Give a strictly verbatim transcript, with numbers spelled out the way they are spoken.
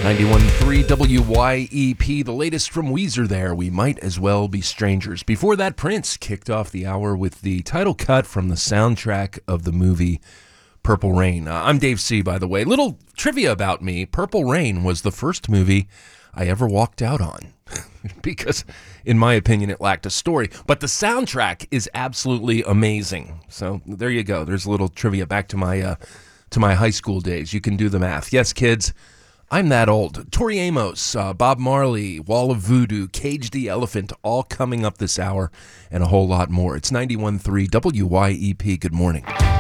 ninety-one point three W Y E P, the latest from Weezer there, We Might As Well Be Strangers. Before that, Prince kicked off the hour with the title cut from the soundtrack of the movie Purple Rain. Uh, I'm Dave C., by the way. Little trivia about me, Purple Rain was the first movie I ever walked out on because, in my opinion, it lacked a story. But the soundtrack is absolutely amazing. So there you go. There's a little trivia back to my, uh, to my high school days. You can do the math. Yes, kids. I'm that old. Tori Amos, uh, Bob Marley, Wall of Voodoo, Cage the Elephant, all coming up this hour, and a whole lot more. It's ninety-one point three W Y E P. Good morning.